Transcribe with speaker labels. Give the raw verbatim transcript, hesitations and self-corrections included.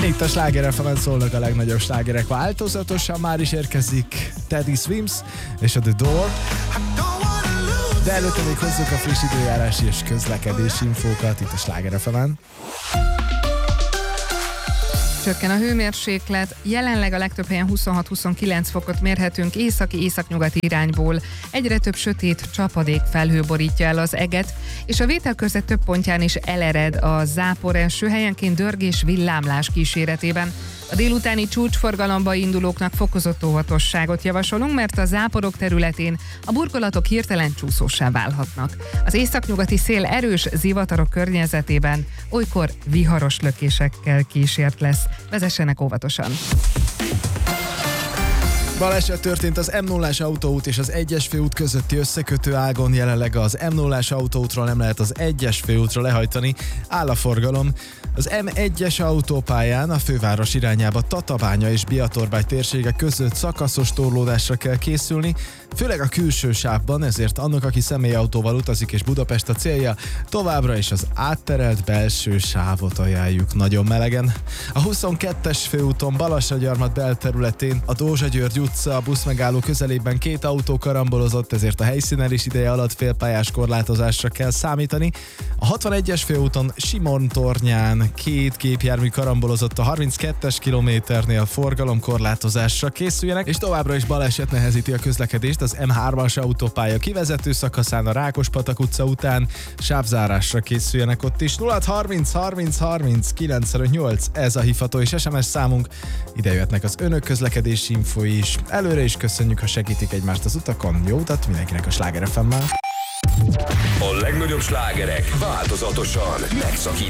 Speaker 1: Itt a Sláger ef emen szólnak a legnagyobb slágerek. Változatosan már is érkezik Teddy Swims és a The Door. De előtte még hozzuk a friss időjárási és közlekedési infókat itt a Sláger ef emen.
Speaker 2: Csökken a hőmérséklet, jelenleg a legtöbb helyen huszonhat-huszonkilenc fokot mérhetünk északi északnyugati irányból. Egyre több sötét csapadék felhő borítja el az eget, és a vételkörzet több pontján is elered a záporenső, helyenként dörgés villámlás kíséretében. A délutáni csúcsforgalomba indulóknak fokozott óvatosságot javasolunk, mert a záporok területén a burkolatok hirtelen csúszóssá válhatnak. Az északnyugati szél erős zivatarok környezetében olykor viharos lökésekkel kísért lesz. Vezessenek óvatosan!
Speaker 1: Baleset történt az em nullás autóút és az egyes főút közötti összekötő ágon. Jelenleg az em nullás autóútról nem lehet az egyes főútra lehajtani, áll a forgalom. Az em egyes autópályán a főváros irányába Tatabánya és Biatorbágy térsége között szakaszos torlódásra kell készülni, főleg a külső sávban, ezért annak, aki személyautóval utazik és Budapest a célja, továbbra is az átterelt belső sávot ajánljuk nagyon melegen. A huszonkettes főúton Balassagyarmat belterületén a Dózsa-György utca a buszmegálló közelében két autó karambolozott, ezért a helyszínen is ideje alatt félpályás korlátozásra kell számítani. A hatvanegyes főúton Simon-tornyán két gépjármű karambolozott a harminckettes kilométernél, forgalomkorlátozásra készüljenek, és továbbra is baleset nehezíti a közlekedést az em hármas autópálya kivezető szakaszán a Rákospatak utca után, sávzárásra készüljenek ott is. nulla harminc harminc harminc kilencvennyolc ez a hívható és es em es számunk, ide jöhetnek az önök közlekedési infói is. Előre is köszönjük, ha segítik egymást az utakon. Jó utat mindenkinek a Sláger ef emmel.
Speaker 3: A legnagyobb slágerek változatosan megszakítva.